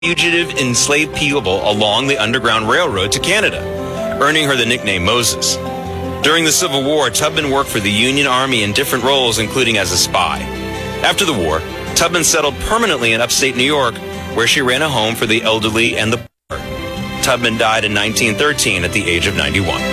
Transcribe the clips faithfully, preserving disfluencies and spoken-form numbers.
fugitive enslaved people along the Underground Railroad to Canada, earning her the nickname Moses. During the Civil War, Tubman worked for the Union Army in different roles, including as a spy. After the war, Tubman settled permanently in upstate New York, where she ran a home for the elderly and the poor. Tubman died in nineteen thirteen at the age of ninety-one.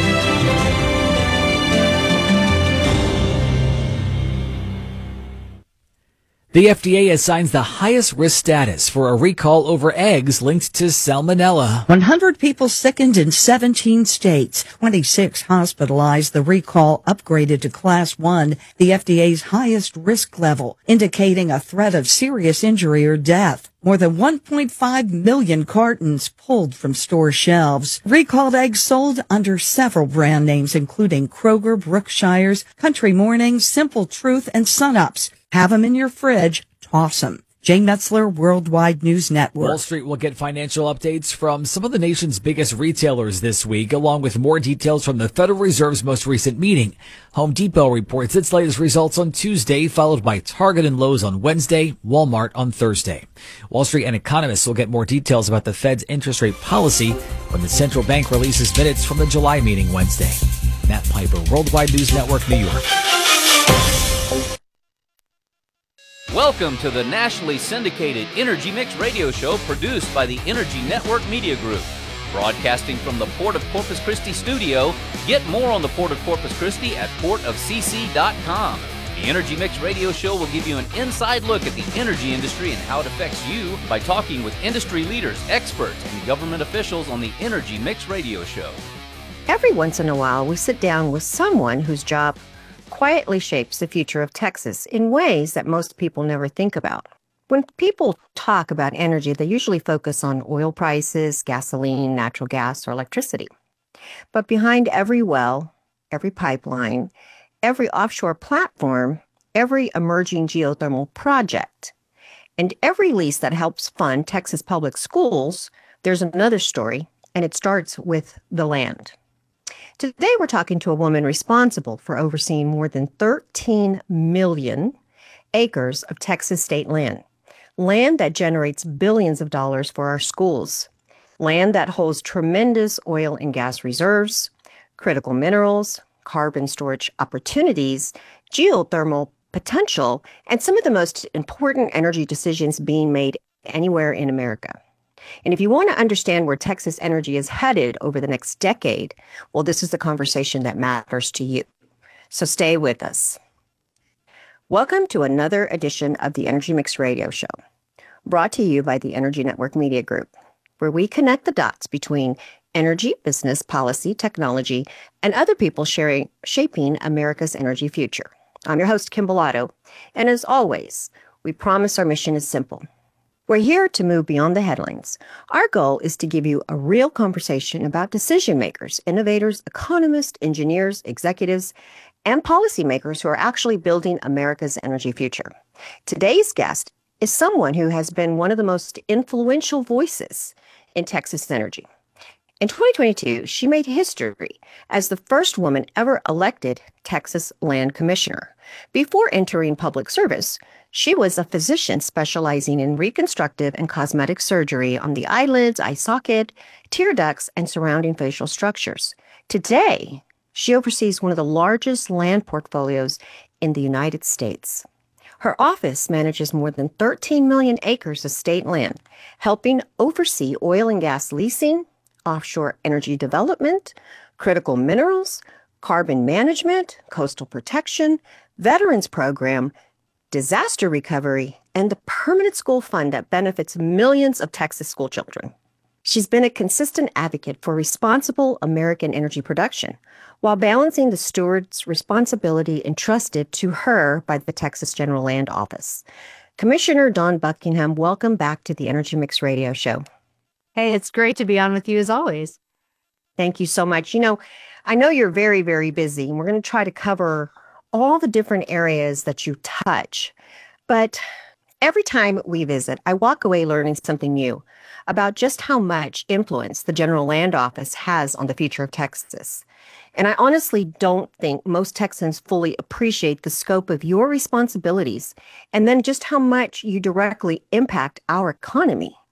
The F D A assigns the highest risk status for a recall over eggs linked to salmonella. one hundred people sickened in seventeen states. twenty-six hospitalized. The recall upgraded to class one, the F D A's highest risk level, indicating a threat of serious injury or death. More than one point five million cartons pulled from store shelves. Recalled eggs sold under several brand names, including Kroger, Brookshire's, Country Morning, Simple Truth, and Sunups. Have them in your fridge. Toss them. Jay Metzler, Worldwide News Network. Wall Street will get financial updates from some of the nation's biggest retailers this week, along with more details from the Federal Reserve's most recent meeting. Home Depot reports its latest results on Tuesday, followed by Target and Lowe's on Wednesday, Walmart on Thursday. Wall Street and economists will get more details about the Fed's interest rate policy when the central bank releases minutes from the July meeting Wednesday. Matt Piper, Worldwide News Network, New York. Welcome to the nationally syndicated Energy Mix radio show produced by the Energy Network Media Group. Broadcasting from the Port of Corpus Christi studio, get more on the Port of Corpus Christi at port of c c dot com. The Energy Mix radio show will give you an inside look at the energy industry and how it affects you by talking with industry leaders, experts, and government officials on the Energy Mix radio show. Every once in a while, we sit down with someone whose job quietly shapes the future of Texas in ways that most people never think about. When people talk about energy, they usually focus on oil prices, gasoline, natural gas, or electricity. But behind every well, every pipeline, every offshore platform, every emerging geothermal project, and every lease that helps fund Texas public schools, there's another story, and it starts with the land. Today, we're talking to a woman responsible for overseeing more than thirteen million acres of Texas state land, land that generates billions of dollars for our schools, land that holds tremendous oil and gas reserves, critical minerals, carbon storage opportunities, geothermal potential, and some of the most important energy decisions being made anywhere in America. And if you want to understand where Texas energy is headed over the next decade, well, this is the conversation that matters to you. So stay with us. Welcome to another edition of the Energy Mix Radio Show, brought to you by the Energy Network Media Group, where we connect the dots between energy, business, policy, technology, and other people sharing, shaping America's energy future. I'm your host, Kim Bellotto, and as always, we promise our mission is simple. We're here to move beyond the headlines. Our goal is to give you a real conversation about decision makers, innovators, economists, engineers, executives, and policymakers who are actually building America's energy future. Today's guest is someone who has been one of the most influential voices in Texas energy. In twenty twenty-two, she made history as the first woman ever elected Texas Land Commissioner. Before entering public service, she was a physician specializing in reconstructive and cosmetic surgery on the eyelids, eye socket, tear ducts, and surrounding facial structures. Today, she oversees one of the largest land portfolios in the United States. Her office manages more than thirteen million acres of state land, helping oversee oil and gas leasing, offshore energy development, critical minerals, carbon management, coastal protection, veterans program, disaster recovery, and the permanent school fund that benefits millions of Texas school children. She's been a consistent advocate for responsible American energy production while balancing the steward's responsibility entrusted to her by the Texas General Land Office. Commissioner Dawn Buckingham, welcome back to the Energy Mix Radio Show. Hey, it's great to be on with you as always. Thank you so much. You know, I know you're very, very busy, and we're going to try to cover all the different areas that you touch. But every time we visit, I walk away learning something new about just how much influence the General Land Office has on the future of Texas. And I honestly don't think most Texans fully appreciate the scope of your responsibilities and then just how much you directly impact our economy.